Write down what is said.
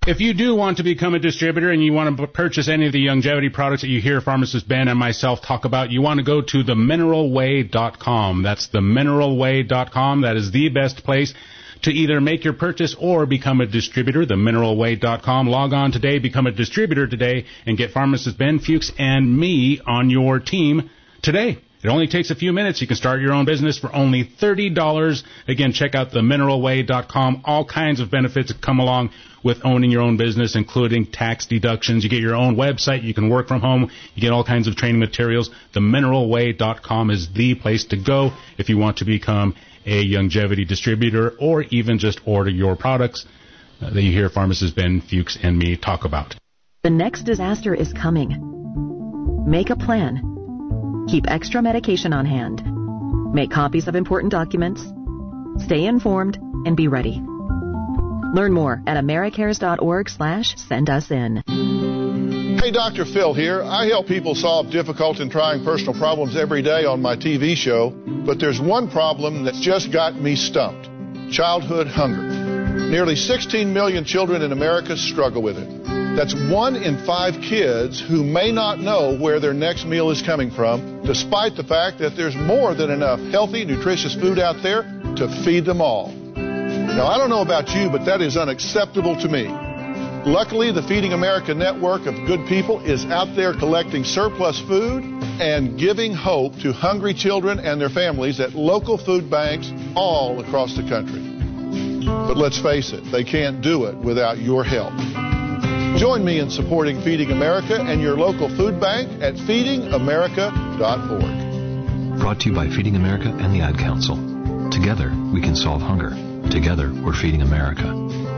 If you do want to become a distributor and you want to purchase any of the longevity products that you hear Pharmacist Ben and myself talk about, you want to go to themineralway.com. That's themineralway.com. That is the best place to either make your purchase or become a distributor, themineralway.com. Log on today, become a distributor today, and get Pharmacist Ben Fuchs and me on your team today. It only takes a few minutes. You can start your own business for only $30. Again, check out themineralway.com. All kinds of benefits that come along with owning your own business, including tax deductions. You get your own website. You can work from home. You get all kinds of training materials. Themineralway.com is the place to go if you want to become a longevity distributor or even just order your products that you hear Pharmacist Ben Fuchs and me talk about. The next disaster is coming. Make a plan. Keep extra medication on hand. Make copies of important documents. Stay informed and be ready. Learn more at americares.org/send-us-in. Hey, Dr. Phil here. I help people solve difficult and trying personal problems every day on my TV show, but there's one problem that's just got me stumped: childhood hunger. Nearly 16 million children in America struggle with it. That's 1 in 5 kids who may not know where their next meal is coming from, despite the fact that there's more than enough healthy, nutritious food out there to feed them all. Now, I don't know about you, but that is unacceptable to me. Luckily, the Feeding America network of good people is out there collecting surplus food and giving hope to hungry children and their families at local food banks all across the country. But let's face it, they can't do it without your help. Join me in supporting Feeding America and your local food bank at feedingamerica.org. Brought to you by Feeding America and the Ad Council. Together, we can solve hunger. Together, we're Feeding America.